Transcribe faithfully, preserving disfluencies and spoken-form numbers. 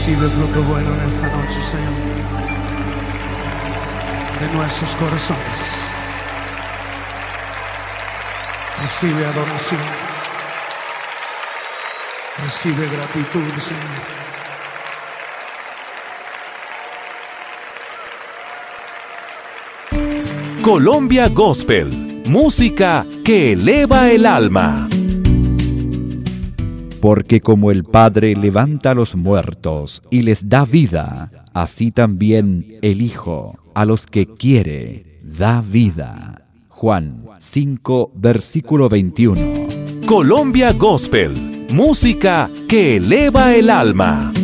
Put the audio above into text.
Recibe fruto bueno en esta noche, Señor, de nuestros corazones. Recibe adoración. Recibe gratitud, Señor. Colombia Gospel, música que eleva el alma. Porque como el Padre levanta a los muertos y les da vida, así también el Hijo a los que quiere da vida. Juan cinco, versículo veintiuno. Colombia Gospel, música que eleva el alma.